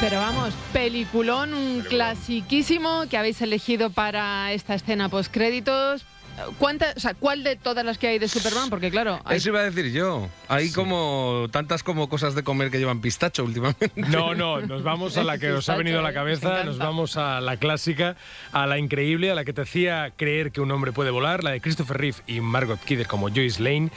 Pero vamos, peliculón, un clasiquísimo que habéis elegido para esta escena postcréditos. ¿Cuál de todas las que hay de Superman? Porque claro... Eso iba a decir yo. Hay como tantas como cosas de comer que llevan pistacho últimamente. No, nos vamos a la que os ha venido a la cabeza, nos vamos a la clásica, a la increíble, a la que te hacía creer que un hombre puede volar, la de Christopher Reeve y Margot Kidder como Lois Lane.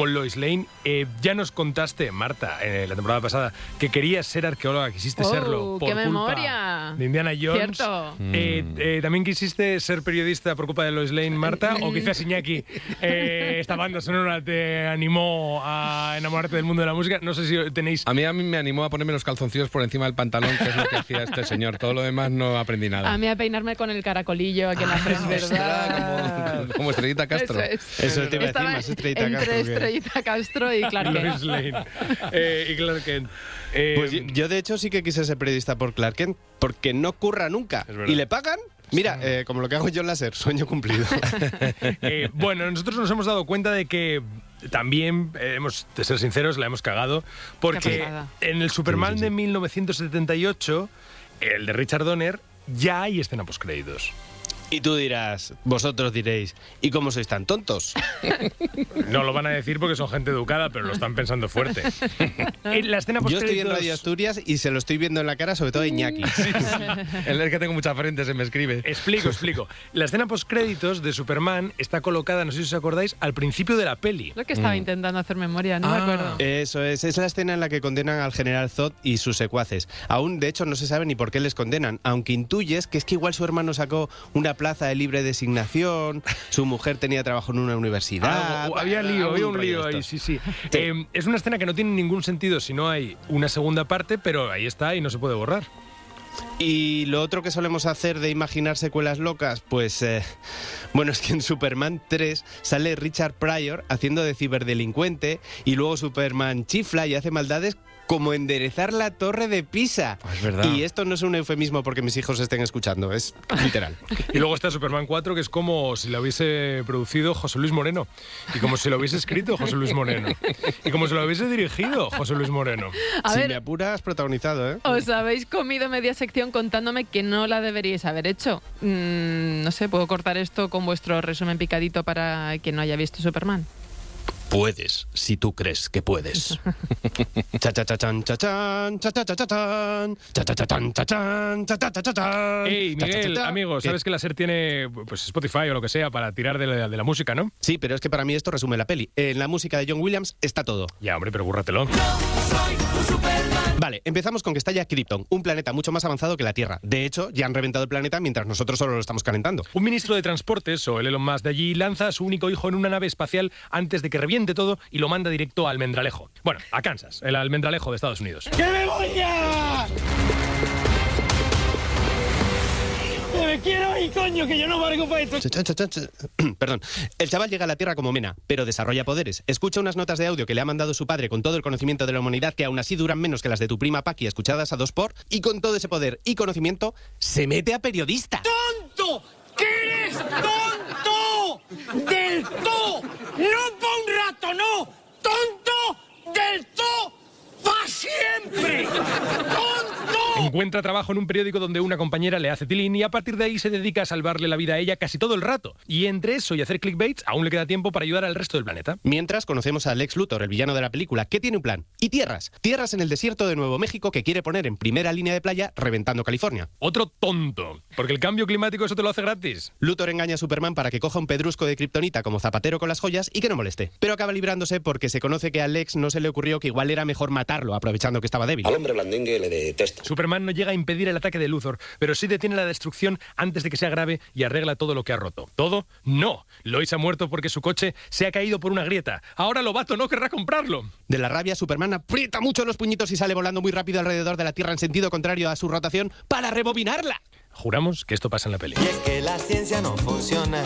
Ya nos contaste, Marta, la temporada pasada, que querías ser arqueóloga, quisiste serlo por ¡Qué culpa memoria! de Indiana Jones. Cierto. ¿También quisiste ser periodista por culpa de Lois Lane, Marta? ¿O quizás Iñaki, esta banda sonora te animó a enamorarte del mundo de la música? No sé si tenéis... A mí me animó a ponerme los calzoncillos por encima del pantalón, que es lo que hacía este señor. Todo lo demás no aprendí nada. A mí a peinarme con el caracolillo aquí en la frente, ¿verdad? Como Estrellita Castro. Eso te iba a decir, más Estrellita Castro. Entre Estrellita Castro y Clark Kent. Lois Lane y Clark Kent. Pues yo de hecho sí que quise ser periodista por Clark Kent, porque no curra nunca. ¿Y le pagan? Mira, como lo que hago yo en láser, sueño cumplido. Bueno, nosotros nos hemos dado cuenta de que también, de ser sinceros, la hemos cagado, porque en el Superman de 1978, el de Richard Donner, ya hay escena postcréditos. Y tú dirás, vosotros diréis, ¿y cómo sois tan tontos? No lo van a decir porque son gente educada, pero lo están pensando fuerte. La escena Yo estoy en Radio Asturias y se lo estoy viendo en la cara, sobre todo a Iñaki. Él es que tengo mucha frente, se me escribe. Explico. La escena postcréditos de Superman está colocada, no sé si os acordáis, al principio de la peli. Lo que estaba intentando hacer memoria, no me acuerdo. Eso es la escena en la que condenan al general Zod y sus secuaces. Aún, de hecho, no se sabe ni por qué les condenan, aunque intuyes que es que igual su hermano sacó una plaza de libre designación, su mujer tenía trabajo en una universidad. Había un lío ahí, sí. Es una escena que no tiene ningún sentido si no hay una segunda parte, pero ahí está y no se puede borrar. Y lo otro que solemos hacer de imaginar secuelas locas, pues, bueno, es que en Superman 3 sale Richard Pryor haciendo de ciberdelincuente y luego Superman chifla y hace maldades como enderezar la torre de Pisa. Es verdad. Y esto no es un eufemismo porque mis hijos estén escuchando, es literal. Y luego está Superman 4, que es como si lo hubiese producido José Luis Moreno. Y como si lo hubiese escrito José Luis Moreno. Y como si lo hubiese dirigido José Luis Moreno. A Si ver, me apuras, protagonizado, ¿eh? os habéis comido media sección contándome que no la deberíais haber hecho. No sé, ¿puedo cortar esto con vuestro resumen picadito para quien no haya visto Superman? Puedes, si tú crees que puedes. Hey, Miguel, amigo, sabes que la SER tiene pues, Spotify o lo que sea para tirar de la música, ¿no? Sí, pero es que para mí esto resume la peli. En la música de John Williams está todo. Ya, hombre, pero cúrratelo. Vale, empezamos con que está ya Krypton, un planeta mucho más avanzado que la Tierra. De hecho, ya han reventado el planeta mientras nosotros solo lo estamos calentando. Un ministro de Transportes, o el Elon Musk de allí, lanza a su único hijo en una nave espacial antes de que reviente todo y lo manda directo a Almendralejo. Bueno, a Kansas, el Almendralejo de Estados Unidos. ¡Que me voy ya! ¡Que me quiero ir, coño, que yo no valgo para esto! Perdón. El chaval llega a la Tierra como Mena, pero desarrolla poderes. Escucha unas notas de audio que le ha mandado su padre con todo el conocimiento de la humanidad, que aún así duran menos que las de tu prima Paqui escuchadas a 2x, y con todo ese poder y conocimiento, se mete a periodista. ¡Tonto! ¡Que eres tonto! ¡Del todo! ¡No pa' un rato, no! ¡Tonto del todo! ¡Pa' siempre! ¡Tonto! Encuentra trabajo en un periódico donde una compañera le hace tilín y a partir de ahí se dedica a salvarle la vida a ella casi todo el rato. Y entre eso y hacer clickbaits, aún le queda tiempo para ayudar al resto del planeta. Mientras conocemos a Lex Luthor, el villano de la película, que tiene un plan. Y tierras. Tierras en el desierto de Nuevo México que quiere poner en primera línea de playa reventando California. Otro tonto, porque el cambio climático eso te lo hace gratis. Luthor engaña a Superman para que coja un pedrusco de kriptonita como zapatero con las joyas y que no moleste. Pero acaba librándose porque se conoce que a Lex no se le ocurrió que igual era mejor matarlo aprovechando que estaba débil. Al hombre blandingue le detesto. Superman no llega a impedir el ataque de Luthor, pero sí detiene la destrucción antes de que sea grave y arregla todo lo que ha roto. ¿Todo? ¡No! Lois ha muerto porque su coche se ha caído por una grieta. Ahora Lovato no querrá comprarlo. De la rabia, Superman aprieta mucho los puñitos y sale volando muy rápido alrededor de la Tierra en sentido contrario a su rotación para rebobinarla. Juramos que esto pasa en la peli. Y es que la ciencia no funciona.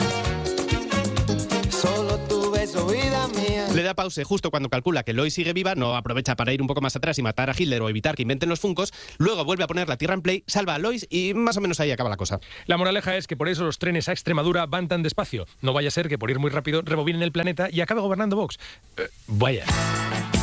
Solo tú ves oída mía. Le da pause justo cuando calcula que Lois sigue viva, no aprovecha para ir un poco más atrás y matar a Hitler o evitar que inventen los Funkos, luego vuelve a poner la Tierra en play, salva a Lois y más o menos ahí acaba la cosa. La moraleja es que por eso los trenes a Extremadura van tan despacio. No vaya a ser que por ir muy rápido rebobinen el planeta y acabe gobernando Vox. Vaya.